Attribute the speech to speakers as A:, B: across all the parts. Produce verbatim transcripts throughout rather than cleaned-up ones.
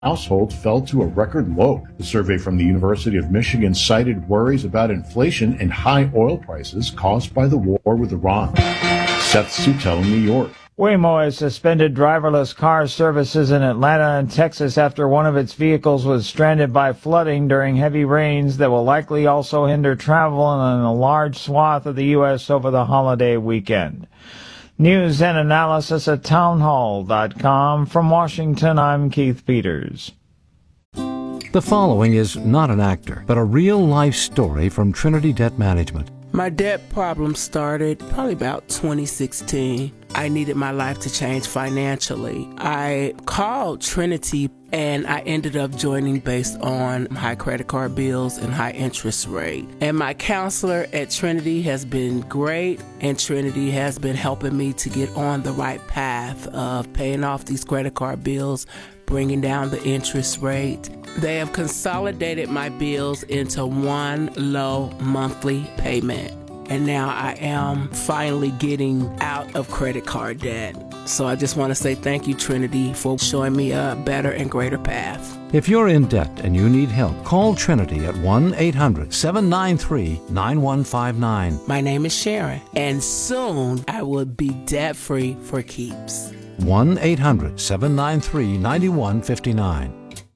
A: households fell to a record low. The survey from the University of Michigan cited worries about inflation and high oil prices caused by the war with Iran. Seth Sutel in New York.
B: Waymo has suspended driverless car services in Atlanta and Texas after one of its vehicles was stranded by flooding during heavy rains that will likely also hinder travel in a large swath of the U S over the holiday weekend. News and analysis at townhall dot com. From Washington, I'm Keith Peters.
C: The following is not an actor, but a real-life story from Trinity Debt Management.
D: My debt problem started probably about twenty sixteen. I needed my life to change financially. I called Trinity and I ended up joining based on high credit card bills and high interest rate. And my counselor at Trinity has been great, and Trinity has been helping me to get on the right path of paying off these credit card bills, bringing down the interest rate. They have consolidated my bills into one low monthly payment. And now I am finally getting out of credit card debt. So I just want to say thank you, Trinity, for showing me a better and greater path.
C: If you're in debt and you need help, call Trinity at one eight hundred seven nine three nine one five nine.
D: My name is Sharon, and soon I will be debt-free for keeps.
C: one eight hundred seven nine three nine one five nine.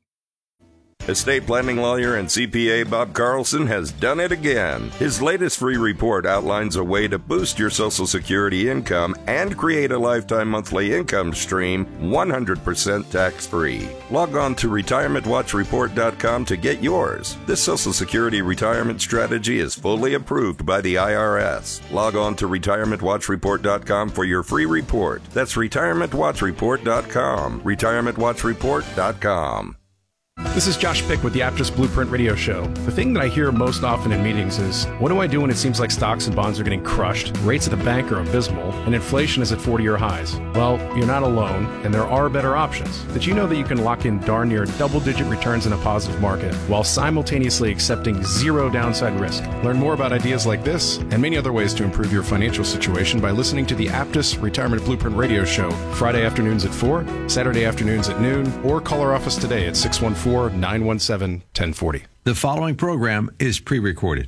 E: Estate planning lawyer and C P A Bob Carlson has done it again. His latest free report outlines a way to boost your Social Security income and create a lifetime monthly income stream one hundred percent tax-free. Log on to retirement watch report dot com to get yours. This Social Security retirement strategy is fully approved by the I R S. Log on to retirement watch report dot com for your free report. That's retirement watch report dot com. retirement watch report dot com.
F: This is Josh Pick with the Aptus Blueprint Radio Show. The thing that I hear most often in meetings is, what do I do when it seems like stocks and bonds are getting crushed, rates at the bank are abysmal, and inflation is at forty-year highs? Well, you're not alone, and there are better options. Did you know that you can lock in darn near double-digit returns in a positive market while simultaneously accepting zero downside risk? Learn more about ideas like this and many other ways to improve your financial situation by listening to the Aptus Retirement Blueprint Radio Show Friday afternoons at four, Saturday afternoons at noon, or call our office today at six one four, nine one seven, one zero four zero.
G: The following program is pre-recorded.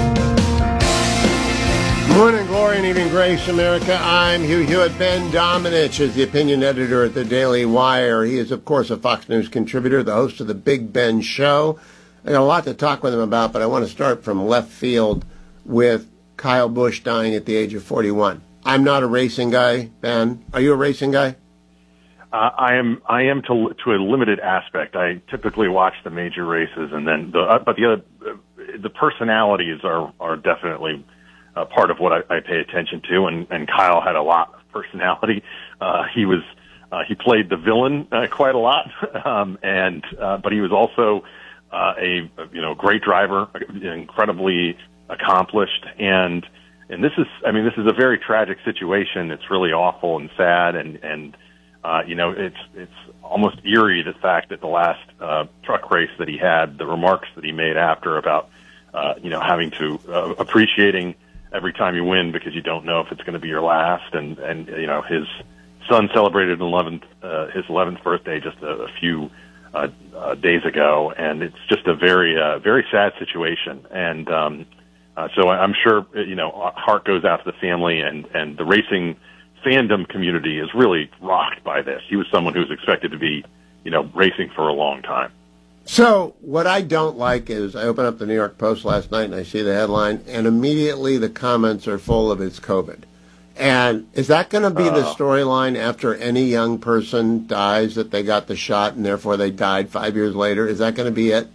H: Morning glory and evening grace, America. I'm Hugh Hewitt. Ben Domenech is the opinion editor at the Daily Wire. He is, of course, a Fox News contributor, the host of the Big Ben Show. I got a lot to talk with him about, but I want to start from left field with Kyle Busch dying at the age of forty-one. I'm not a racing guy, Ben. Are you a racing guy?
I: Uh, I am. I am to to a limited aspect. I typically watch the major races, and then the uh, but the other uh, the personalities are are definitely uh, part of what I, I pay attention to. And, and Kyle had a lot of personality. Uh, he was uh, he played the villain uh, quite a lot, um, and uh, but he was also uh, a you know great driver, incredibly accomplished, and and this is I mean this is a very tragic situation. It's really awful and sad, and and. Uh, you know, it's it's almost eerie, the fact that the last uh, truck race that he had, the remarks that he made after about, uh, you know, having to, uh, appreciating every time you win because you don't know if it's going to be your last. And, and you know, his son celebrated eleventh, uh, his eleventh birthday just a, a few uh, uh, days ago. And it's just a very, uh, very sad situation. And um, uh, so I'm sure, you know, our heart goes out to the family, and, and the racing fandom community is really rocked by this. He was someone who was expected to be, you know, racing for a long time.
H: So what I don't like is I open up the New York Post last night and I see the headline, and immediately the comments are full of it's COVID. And is that going to be uh, the storyline after any young person dies, that they got the shot and therefore they died five years later? Is that going to be it?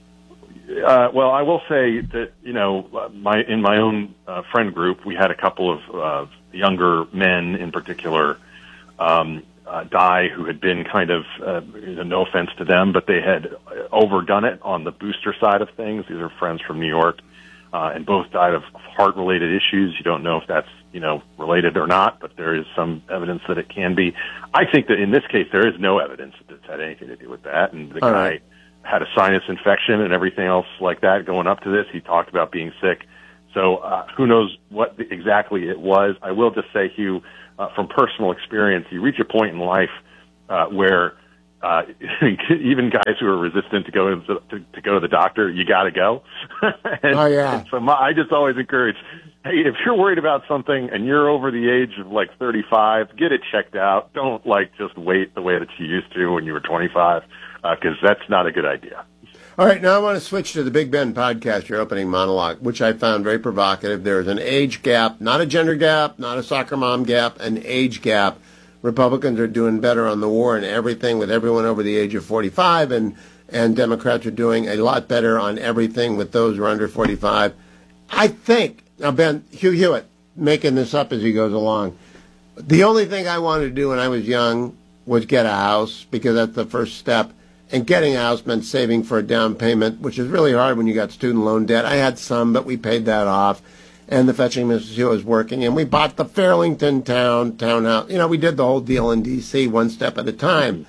I: Uh, well, I will say that, you know, my in my own uh, friend group, we had a couple of uh, younger men in particular um, uh, die who had been kind of, uh, no offense to them, but they had overdone it on the booster side of things. These are friends from New York, uh, and both died of heart-related issues. You don't know if that's, you know, related or not, but there is some evidence that it can be. I think that in this case, there is no evidence that it's had anything to do with that, and the
H: All
I: guy
H: right.
I: had a sinus infection and everything else like that going up to this. He talked about being sick. So uh, who knows what the, exactly it was. I will just say, Hugh, uh, from personal experience, you reach a point in life uh, where Uh, even guys who are resistant to go to, to, to go to the doctor, you got to go. and,
H: oh yeah.
I: And so my, I just always encourage, hey, if you're worried about something and you're over the age of like thirty-five, get it checked out. Don't like just wait the way that you used to when you were twenty-five, because uh, that's not a good idea.
H: All right, now I want to switch to the Big Ben podcast, your opening monologue, which I found very provocative. There's an age gap, not a gender gap, not a soccer mom gap, an age gap. Republicans are doing better on the war and everything with everyone over the age of forty-five, and, and Democrats are doing a lot better on everything with those who are under forty-five. I think, now Ben, Hugh Hewitt, making this up as he goes along, the only thing I wanted to do when I was young was get a house, because that's the first step. And getting a house meant saving for a down payment, which is really hard when you got student loan debt. I had some, but we paid that off. And the Fetching Missus Hewitt was working, and we bought the Fairlington town townhouse. You know, we did the whole deal in D C one step at a time.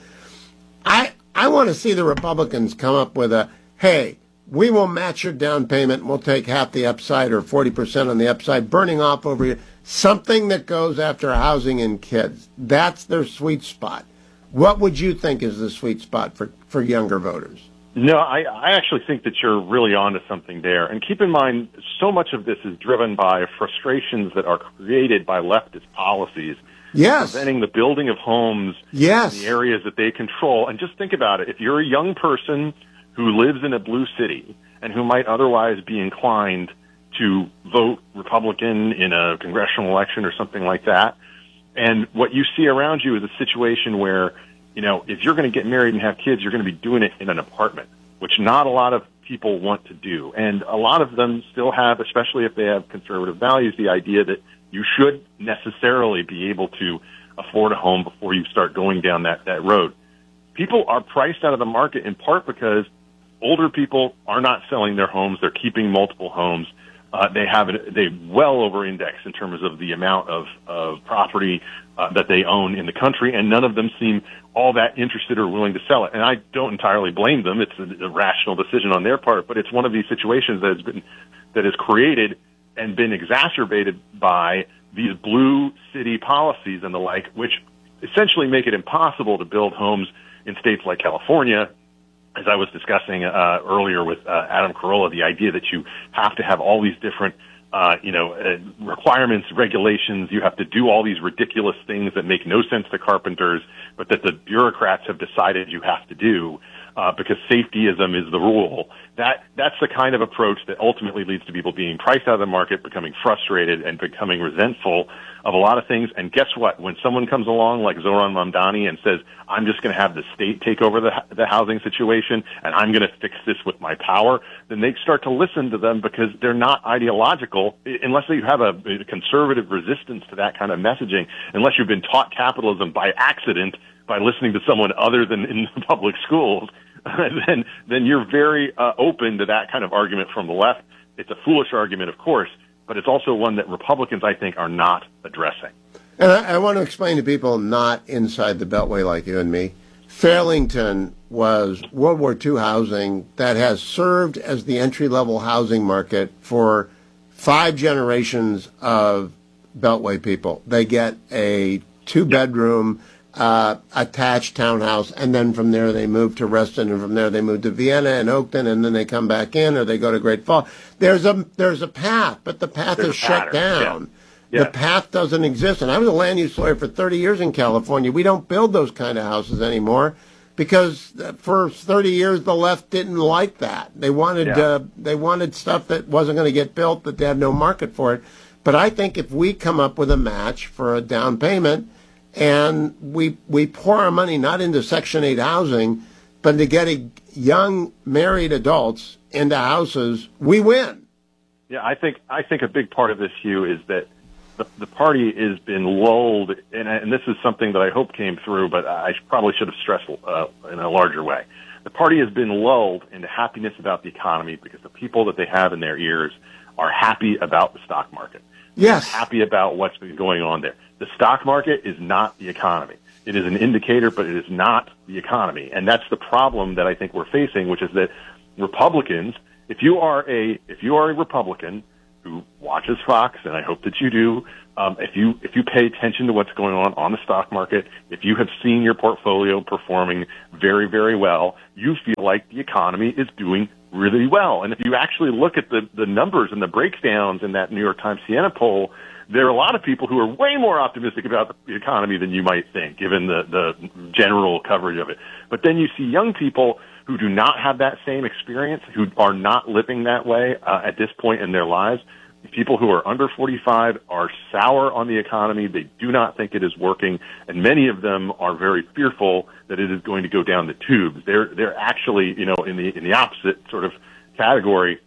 H: I I want to see the Republicans come up with a, hey, we will match your down payment, and we'll take half the upside or forty percent on the upside, burning off over you. Something that goes after housing and kids. That's their sweet spot. What would you think is the sweet spot for, for younger voters?
I: No, I, I actually think that you're really onto something there. And keep in mind, so much of this is driven by frustrations that are created by leftist policies.
H: Yes.
I: Preventing the building of homes
H: yes.
I: in the areas that they control. And just think about it. If you're a young person who lives in a blue city and who might otherwise be inclined to vote Republican in a congressional election or something like that, and what you see around you is a situation where, you know, if you're going to get married and have kids, you're going to be doing it in an apartment, which not a lot of people want to do. And a lot of them still have, especially if they have conservative values, the idea that you should necessarily be able to afford a home before you start going down that, that road. People are priced out of the market in part because older people are not selling their homes. They're keeping multiple homes. Uh, they have they well over index in terms of the amount of, of property uh, that they own in the country, and none of them seem all that interested or willing to sell it. And I don't entirely blame them. It's a, a rational decision on their part, but it's one of these situations that has been that has created and been exacerbated by these blue city policies and the like, which essentially make it impossible to build homes in states like California. As I was discussing uh, earlier with uh, Adam Carolla, the idea that you have to have all these different, uh, you know, uh, requirements, regulations. You have to do all these ridiculous things that make no sense to carpenters, but that the bureaucrats have decided you have to do uh, because safetyism is the rule. That that's the kind of approach that ultimately leads to people being priced out of the market, becoming frustrated, and becoming resentful of a lot of things. And guess what? When someone comes along like Zohran Mamdani and says, I'm just going to have the state take over the, the housing situation and I'm going to fix this with my power, then they start to listen to them because they're not ideological, unless you have a, a conservative resistance to that kind of messaging, unless you've been taught capitalism by accident by listening to someone other than in the public schools, then, then you're very uh, open to that kind of argument from the left. It's a foolish argument, of course, but it's also one that Republicans, I think, are not addressing.
H: And I, I want to explain to people not inside the Beltway like you and me. Fairlington was World War Two housing that has served as the entry-level housing market for five generations of Beltway people. They get a two-bedroom uh, attached townhouse, and then from there they move to Reston, and from there they move to Vienna and Oakton, and then they come back in, or they go to Great Falls. There's a there's a path, but the path
I: There's
H: is shut down.
I: Yeah. Yeah.
H: The path doesn't exist. And I was a land use lawyer for thirty years in California. We don't build those kind of houses anymore because for thirty years the left didn't like that. They wanted
I: Yeah.
H: uh, they wanted stuff that wasn't going to get built, that they had no market for it. But I think if we come up with a match for a down payment and we we pour our money not into Section eight housing, but to getting young married adults into houses, we win.
I: Yeah, I think I think a big part of this, Hugh, is that the, the party has been lulled, and, and this is something that I hope came through, but I probably should have stressed uh, in a larger way. The party has been lulled into happiness about the economy because the people that they have in their ears are happy about the stock market.
H: Yes.
I: They're happy about what's been going on there. The stock market is not the economy. It is an indicator, but it is not the economy. And that's the problem that I think we're facing, which is that Republicans, if you are a if you are a Republican who watches Fox, and I hope that you do, um, if you if you pay attention to what's going on on the stock market, if you have seen your portfolio performing very, very well, you feel like the economy is doing really well. And if you actually look at the, the numbers and the breakdowns in that New York Times Siena poll, there are a lot of people who are way more optimistic about the economy than you might think, given the, the general coverage of it. But then you see young people who do not have that same experience, who are not living that way uh, at this point in their lives. People who are under forty-five are sour on the economy. They do not think it is working, and many of them are very fearful that it is going to go down the tubes. They're they're actually, you know, in the in the opposite sort of category.